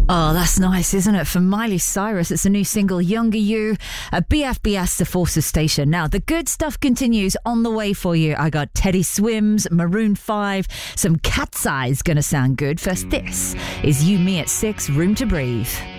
Oh, that's nice, isn't it? From Miley Cyrus. It's a new single, Younger You, at BFBS, the Forces Station. Now, the good stuff continues on the way for you. I got Teddy Swims, Maroon 5, some Cat's Eyes gonna sound good. First, this is You, Me at 6, Room to Breathe.